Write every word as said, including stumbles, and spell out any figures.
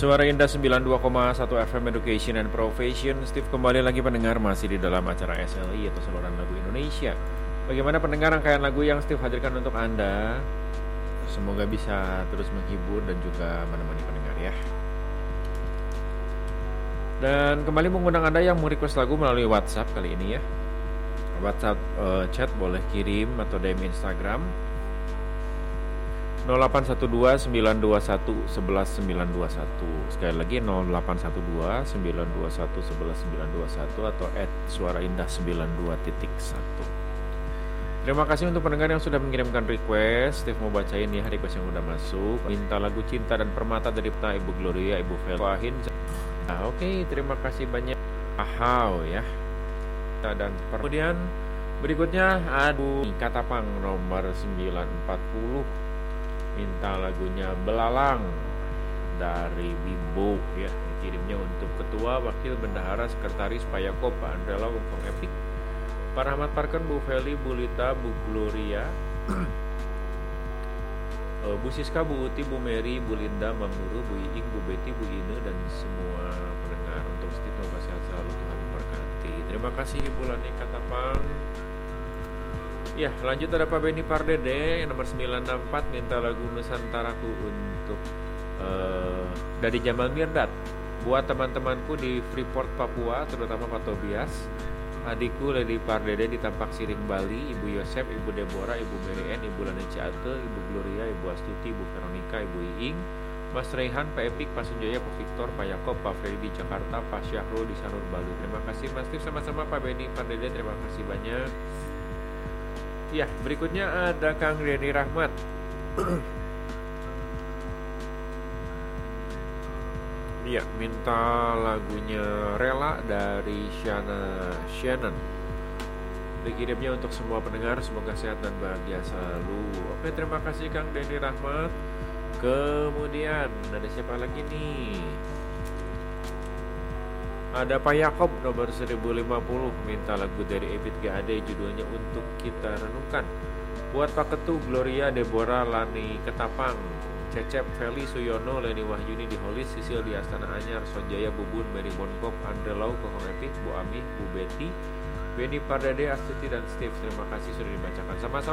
Suara Indah sembilan puluh dua koma satu F M Education and Profession. Steve kembali lagi pendengar, masih di dalam acara S L I atau Saluran Lagu Indonesia. Bagaimana pendengar rangkaian lagu yang Steve hadirkan untuk Anda? Semoga bisa terus menghibur dan juga menemani pendengar ya. Dan kembali mengundang Anda yang mau request lagu melalui WhatsApp kali ini ya. WhatsApp uh, chat boleh kirim atau D M Instagram nol delapan satu dua sembilan dua satu satu satu sembilan dua satu. Sekali lagi nol delapan satu dua sembilan dua satu satu sembilan dua satu atau at suara indah sembilan dua titik satu. Terima kasih untuk pendengar yang sudah mengirimkan request. Steve mau bacain ya request yang udah masuk. Minta lagu Cinta dan Permata dari Ibu Gloria, Ibu Felwahin. Nah, oke, okay, terima kasih banyak. Ahau ya. Dan kemudian berikutnya ada Katapang nomor sembilan empat puluh. Minta lagunya Belalang dari Bimbo ya, dikirimnya untuk Ketua Wakil Bendahara Sekretaris Payakop Pak Andela Wongkong Epic, Pak Rahmat Parken, Bu Feli, Bu Lita, Bu Gloria, Bu Siska, Bu Uti, Bu Mary, Bu Linda, Bang Nuru, Bu Iing, Bu Betty, Bu Ine, dan semua pendengar. Untuk Steve semoga sehat selalu, Tuhan memberkati. Terima kasih Ibu Lani Katapang. Ya, lanjut ada Pak Benny Pardede yang nomor sembilan enam empat minta lagu Nusantaraku untuk uh, dari Jamal Mirdad. Buat teman-temanku di Freeport Papua, terutama Pak Tobias, adikku Lady Pardede di Tampak Siring Bali, Ibu Yosep, Ibu Deborah, Ibu Mary Ann, Ibu Lani Ciate, Ibu Gloria, Ibu Astuti, Ibu Veronica, Ibu Iing, Mas Rehan, Pak Epik, Pak Sunjaya, Pak Victor, Pak Yakob, Pak Freddy di Jakarta, Pak Syahrul di Sanur Bali. Terima kasih Mas Steve, sama-sama Pak Benny Pardede, terima kasih banyak. Ya, berikutnya ada Kang Denny Rahmat. Ya, minta lagunya Rela dari Shana Shannon. Dikirimnya untuk semua pendengar, semoga sehat dan bahagia selalu. Oke, terima kasih Kang Denny Rahmat. Kemudian ada siapa lagi nih? Ada Pak Yakob nomor seribu lima puluh minta lagu dari Ebit G A D judulnya Untuk Kita Renungkan. Buat Pak Ketu, Gloria, Deborah, Lani Ketapang, Cecep, Feli, Suyono, Leni Wahyuni di Holis, Sisil di Astana Anyar, Sonjaya, Bubun, Mary Bonkop, Andre Lau, Kokong Epic, Bu Ami, Bu Betty, Benny Pardede, Astuti, dan Steve. Terima kasih sudah dibacakan sama-sama.